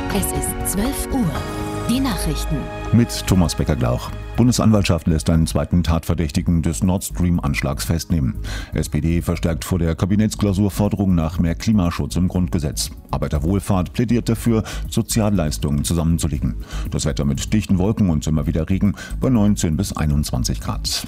Es ist 12 Uhr. Die Nachrichten. Mit Thomas Becker-Glauch. Bundesanwaltschaft lässt einen zweiten Tatverdächtigen des Nord Stream-Anschlags festnehmen. SPD verstärkt vor der Kabinettsklausur Forderungen nach mehr Klimaschutz im Grundgesetz. Arbeiterwohlfahrt plädiert dafür, Sozialleistungen zusammenzulegen. Das Wetter mit dichten Wolken und immer wieder Regen bei 19 bis 21 Grad.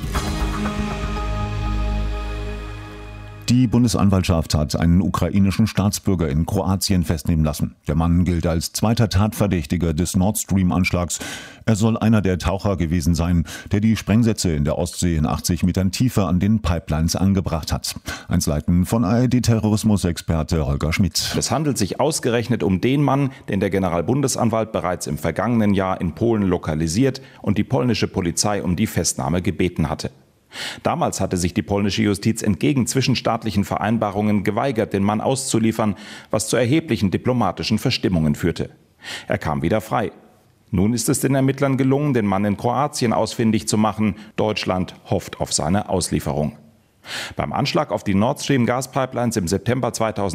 Die Bundesanwaltschaft hat einen ukrainischen Staatsbürger in Kroatien festnehmen lassen. Der Mann gilt als zweiter Tatverdächtiger des Nord Stream-Anschlags. Er soll einer der Taucher gewesen sein, der die Sprengsätze in der Ostsee in 80 Metern Tiefe an den Pipelines angebracht hat. Einzelheiten von ARD-Terrorismusexperte Holger Schmidt. Es handelt sich ausgerechnet um den Mann, den der Generalbundesanwalt bereits im vergangenen Jahr in Polen lokalisiert und die polnische Polizei um die Festnahme gebeten hatte. Damals hatte sich die polnische Justiz entgegen zwischenstaatlichen Vereinbarungen geweigert, den Mann auszuliefern, was zu erheblichen diplomatischen Verstimmungen führte. Er kam wieder frei. Nun ist es den Ermittlern gelungen, den Mann in Kroatien ausfindig zu machen. Deutschland hofft auf seine Auslieferung. Beim Anschlag auf die Nord Stream Gaspipelines im September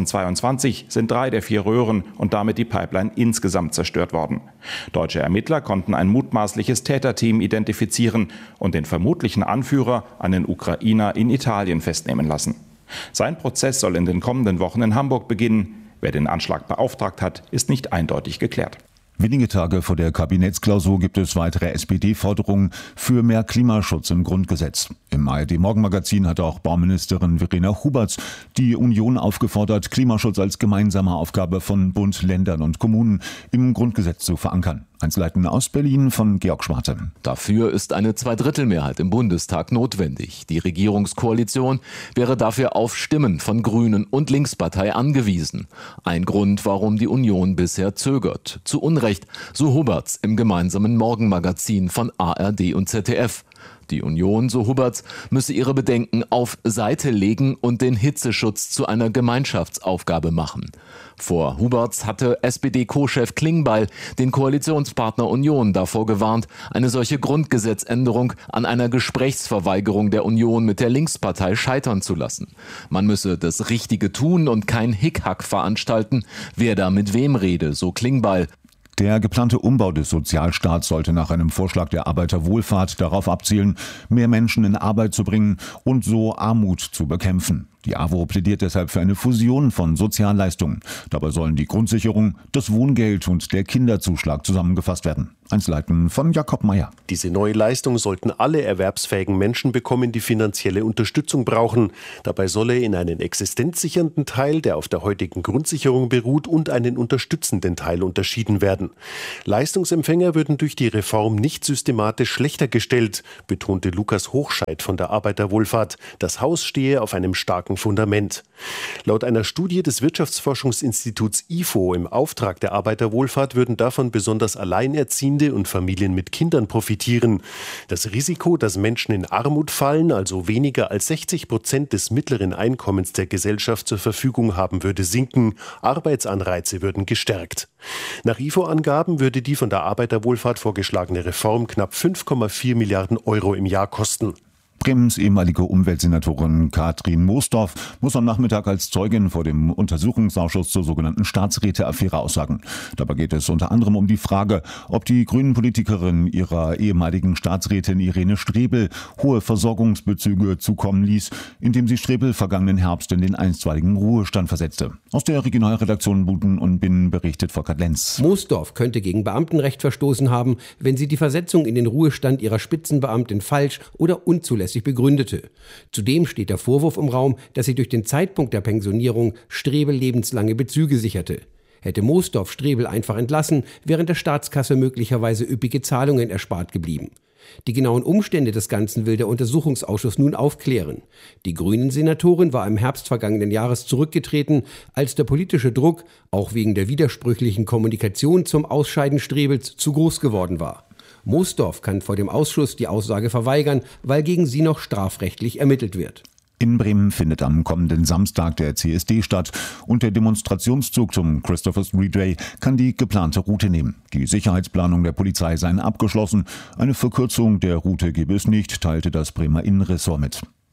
2022 sind 3 der 4 Röhren und damit die Pipeline insgesamt zerstört worden. Deutsche Ermittler konnten ein mutmaßliches Täterteam identifizieren und den vermutlichen Anführer, einen Ukrainer, in Italien festnehmen lassen. Sein Prozess soll in den kommenden Wochen in Hamburg beginnen. Wer den Anschlag beauftragt hat, ist nicht eindeutig geklärt. Wenige Tage vor der Kabinettsklausur gibt es weitere SPD-Forderungen für mehr Klimaschutz im Grundgesetz. Im ARD-Morgenmagazin hat auch Bauministerin Verena Huberts die Union aufgefordert, Klimaschutz als gemeinsame Aufgabe von Bund, Ländern und Kommunen im Grundgesetz zu verankern. Einzelheiten aus Berlin von Georg Schwarte. Dafür ist eine Zweidrittelmehrheit im Bundestag notwendig. Die Regierungskoalition wäre dafür auf Stimmen von Grünen und Linkspartei angewiesen. Ein Grund, warum die Union bisher zögert. Zu Unrecht, so Huberts im gemeinsamen Morgenmagazin von ARD und ZDF. Die Union, so Huberts, müsse ihre Bedenken auf Seite legen und den Hitzeschutz zu einer Gemeinschaftsaufgabe machen. Vor Huberts hatte SPD-Co-Chef Klingbeil den Koalitionspartner Union davor gewarnt, eine solche Grundgesetzänderung an einer Gesprächsverweigerung der Union mit der Linkspartei scheitern zu lassen. Man müsse das Richtige tun und kein Hickhack veranstalten, wer da mit wem rede, so Klingbeil. Der geplante Umbau des Sozialstaats sollte nach einem Vorschlag der Arbeiterwohlfahrt darauf abzielen, mehr Menschen in Arbeit zu bringen und so Armut zu bekämpfen. Die AWO plädiert deshalb für eine Fusion von Sozialleistungen. Dabei sollen die Grundsicherung, das Wohngeld und der Kinderzuschlag zusammengefasst werden. Einzelheiten von Jakob Mayer. Diese neue Leistung sollten alle erwerbsfähigen Menschen bekommen, die finanzielle Unterstützung brauchen. Dabei solle in einen existenzsichernden Teil, der auf der heutigen Grundsicherung beruht, und einen unterstützenden Teil unterschieden werden. Leistungsempfänger würden durch die Reform nicht systematisch schlechter gestellt, betonte Lukas Hochscheid von der Arbeiterwohlfahrt. Das Haus stehe auf einem starken Fundament. Laut einer Studie des Wirtschaftsforschungsinstituts IFO im Auftrag der Arbeiterwohlfahrt würden davon besonders Alleinerziehende und Familien mit Kindern profitieren. Das Risiko, dass Menschen in Armut fallen, also weniger als 60% des mittleren Einkommens der Gesellschaft zur Verfügung haben, würde sinken. Arbeitsanreize würden gestärkt. Nach IFO-Angaben würde die von der Arbeiterwohlfahrt vorgeschlagene Reform knapp 5,4 Milliarden Euro im Jahr kosten. Bremens ehemalige Umweltsenatorin Katrin Moosdorf muss am Nachmittag als Zeugin vor dem Untersuchungsausschuss zur sogenannten Staatsräte-Affäre aussagen. Dabei geht es unter anderem um die Frage, ob die Grünen-Politikerin ihrer ehemaligen Staatsrätin Irene Strebel hohe Versorgungsbezüge zukommen ließ, indem sie Strebel vergangenen Herbst in den einstweiligen Ruhestand versetzte. Aus der Regionalredaktion Buten und Binnen berichtet Volker Lenz. Moosdorf könnte gegen Beamtenrecht verstoßen haben, wenn sie die Versetzung in den Ruhestand ihrer Spitzenbeamtin falsch oder unzulässig begründete. Zudem steht der Vorwurf im Raum, dass sie durch den Zeitpunkt der Pensionierung Strebel lebenslange Bezüge sicherte. Hätte Moosdorf Strebel einfach entlassen, wären der Staatskasse möglicherweise üppige Zahlungen erspart geblieben. Die genauen Umstände des Ganzen will der Untersuchungsausschuss nun aufklären. Die Grünen-Senatorin war im Herbst vergangenen Jahres zurückgetreten, als der politische Druck, auch wegen der widersprüchlichen Kommunikation zum Ausscheiden Strebels, zu groß geworden war. Moosdorf kann vor dem Ausschuss die Aussage verweigern, weil gegen sie noch strafrechtlich ermittelt wird. In Bremen findet am kommenden Samstag der CSD statt und der Demonstrationszug zum Christopher Street Day kann die geplante Route nehmen. Die Sicherheitsplanung der Polizei sei abgeschlossen. Eine Verkürzung der Route gebe es nicht, teilte das Bremer Innenressort mit.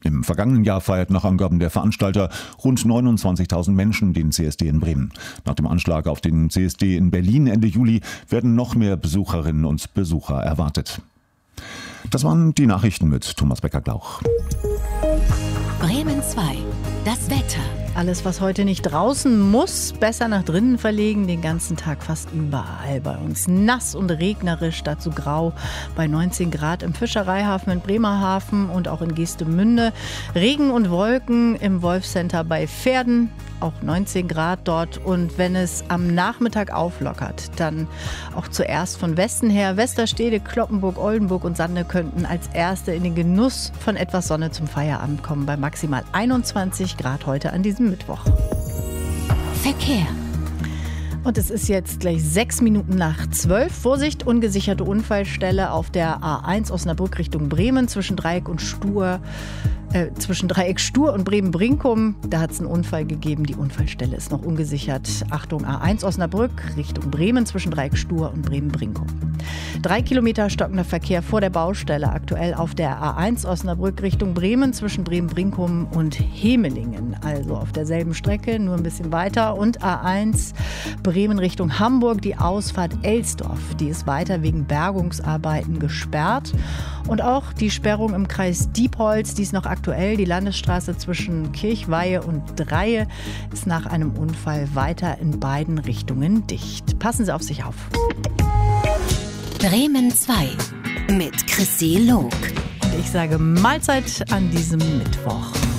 Im vergangenen Jahr feierten nach Angaben der Veranstalter rund 29.000 Menschen den CSD in Bremen. Nach dem Anschlag auf den CSD in Berlin Ende Juli werden noch mehr Besucherinnen und Besucher erwartet. Das waren die Nachrichten mit Thomas Becker-Glauch. Bremen 2. Das Wetter. Alles, was heute nicht draußen muss, besser nach drinnen verlegen. Den ganzen Tag fast überall bei uns. Nass und regnerisch, dazu grau bei 19 Grad im Fischereihafen in Bremerhaven und auch in Geestemünde. Regen und Wolken im Wolfcenter bei Verden, auch 19 Grad dort. Und wenn es am Nachmittag auflockert, dann auch zuerst von Westen her. Westerstede, Cloppenburg, Oldenburg und Sande könnten als erste in den Genuss von etwas Sonne zum Feierabend kommen bei maximal 21 Grad heute an diesem Mittwoch. Verkehr. Und es ist jetzt gleich 6 Minuten nach 12. Vorsicht, ungesicherte Unfallstelle auf der A1 Osnabrück Richtung Bremen zwischen Dreieck Stur und Bremen-Brinkum. Da hat es einen Unfall gegeben. Die Unfallstelle ist noch ungesichert. Achtung, A1 Osnabrück Richtung Bremen zwischen Dreieck Stur und Bremen-Brinkum. 3 Kilometer stockender Verkehr vor der Baustelle. Aktuell auf der A1 Osnabrück Richtung Bremen zwischen Bremen-Brinkum und Hemelingen. Also auf derselben Strecke, nur ein bisschen weiter. Und A1 Bremen Richtung Hamburg, die Ausfahrt Elsdorf. Die ist weiter wegen Bergungsarbeiten gesperrt. Und auch die Sperrung im Kreis Diepholz, die ist noch aktuell. Die Landesstraße zwischen Kirchweihe und Dreie ist nach einem Unfall weiter in beiden Richtungen dicht. Passen Sie auf sich auf. Bremen 2 mit Chrissy Log. Und ich sage Mahlzeit an diesem Mittwoch.